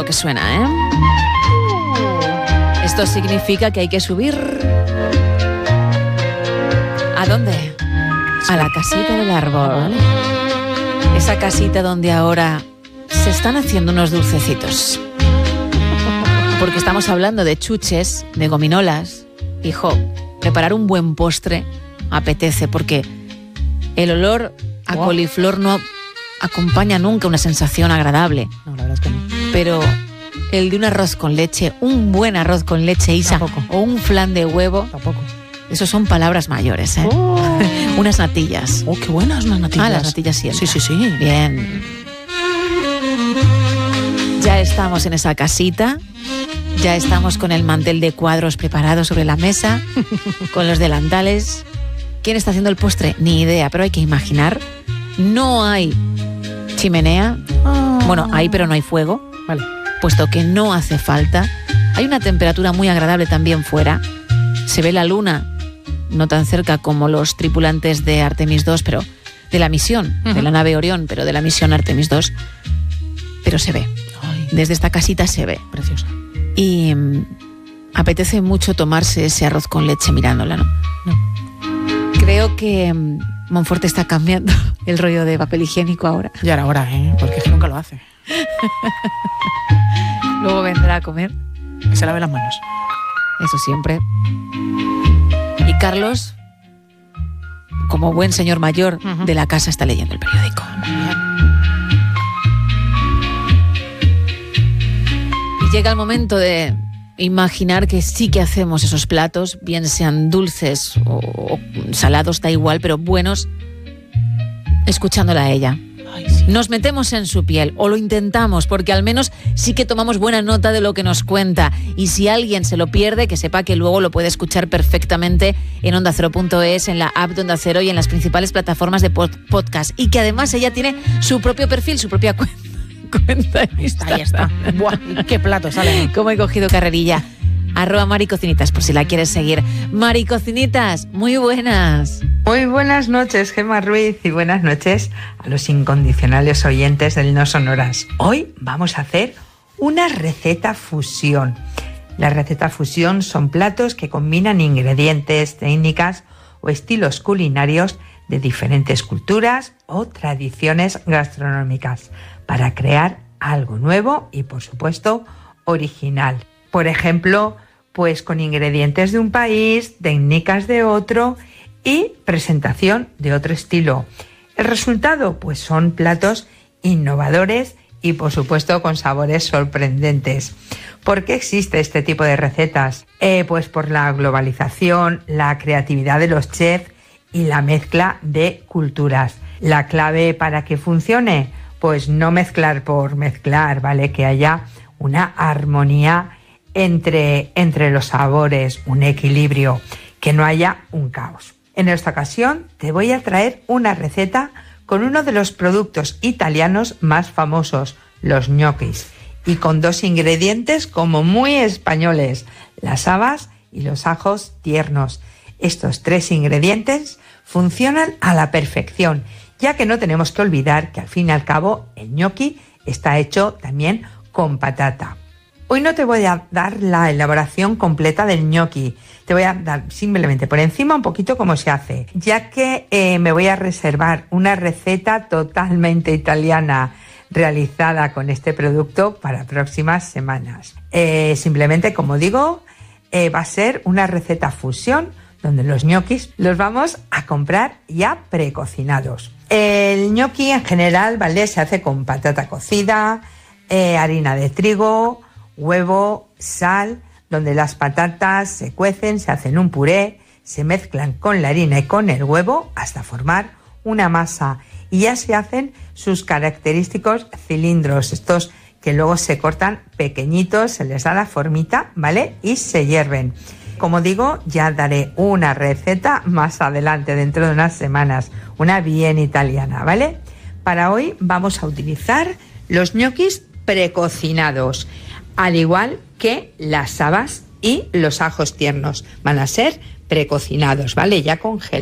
lo que suena, ¿eh? Esto significa que hay que subir... ¿A dónde? A la casita del árbol. Esa casita donde ahora se están haciendo unos dulcecitos. Porque estamos hablando de chuches, de gominolas. Hijo, preparar un buen postre apetece, porque el olor a coliflor no acompaña nunca una sensación agradable. No, la verdad es que no. Pero el de un arroz con leche, un buen arroz con leche, Isa, o un flan de huevo, tampoco. Esos son palabras mayores, ¿eh? Oh. Unas natillas. Oh, qué buenas unas natillas. Ah, las natillas sí. Sí. Bien. Ya estamos en esa casita. Ya estamos con el mantel de cuadros preparado sobre la mesa, con los delantales. ¿Quién está haciendo el postre? Ni idea, pero hay que imaginar. No hay chimenea. Bueno, hay, pero no hay fuego. Vale. Puesto que no hace falta. Hay una temperatura muy agradable también fuera. Se ve la luna, no tan cerca como los tripulantes de Artemis 2, pero de la misión, de la nave Orión, pero de la misión Artemis 2. Pero se ve. Ay. Desde esta casita se ve. Preciosa. Y apetece mucho tomarse ese arroz con leche mirándola, ¿no? No. Creo que Monforte está cambiando el rollo de papel higiénico ahora. Ya era hora, ¿eh? Porque es que nunca lo hace. Luego vendrá a comer. Que se lave las manos. Eso siempre. Y Carlos, como buen señor mayor de la casa, está leyendo el periódico. Y llega el momento de imaginar que sí que hacemos esos platos, bien sean dulces o salados, da igual, pero buenos, escuchándola a ella. Ay, sí. Nos metemos en su piel, o lo intentamos, porque al menos sí que tomamos buena nota de lo que nos cuenta. Y si alguien se lo pierde, que sepa que luego lo puede escuchar perfectamente en ondacero.es, en la app de Onda Cero y en las principales plataformas de podcast. Y que además ella tiene su propio perfil, su propia cuenta. Ahí está. Buah, qué plato sale. Cómo he cogido carrerilla. @maricocinitas, por si la quieres seguir. Maricocinitas, muy buenas. Muy buenas noches, Gemma Ruiz, y buenas noches a los incondicionales oyentes del No Sonoras. Hoy vamos a hacer una receta fusión. Las recetas fusión son platos que combinan ingredientes, técnicas o estilos culinarios de diferentes culturas o tradiciones gastronómicas para crear algo nuevo y, por supuesto, original. Por ejemplo, pues con ingredientes de un país, técnicas de otro y presentación de otro estilo. El resultado, pues son platos innovadores y, por supuesto, con sabores sorprendentes. ¿Por qué existe este tipo de recetas? Pues por la globalización, la creatividad de los chefs y la mezcla de culturas. La clave para que funcione, pues no mezclar por mezclar, ¿vale? Que haya una armonía entre los sabores, un equilibrio, que no haya un caos. En esta ocasión te voy a traer una receta con uno de los productos italianos más famosos, los ñoquis, y con dos ingredientes como muy españoles, las habas y los ajos tiernos. Estos tres ingredientes funcionan a la perfección, ya que no tenemos que olvidar que al fin y al cabo el ñoqui está hecho también con patata. Hoy no te voy a dar la elaboración completa del ñoqui, te voy a dar simplemente por encima un poquito cómo se hace, ya que me voy a reservar una receta totalmente italiana realizada con este producto para próximas semanas. Simplemente, como digo, va a ser una receta fusión donde los ñoquis los vamos a comprar ya precocinados. El ñoqui en general, ¿vale? Se hace con patata cocida, harina de trigo, huevo, sal, donde las patatas se cuecen, se hacen un puré, se mezclan con la harina y con el huevo hasta formar una masa y ya se hacen sus característicos cilindros, estos que luego se cortan pequeñitos, se les da la formita, ¿vale? Y se hierven. Como digo, ya daré una receta más adelante, dentro de unas semanas, una bien italiana, ¿vale? Para hoy vamos a utilizar los ñoquis precocinados, al igual que las habas y los ajos tiernos. Van a ser precocinados, ¿vale? Ya congelados.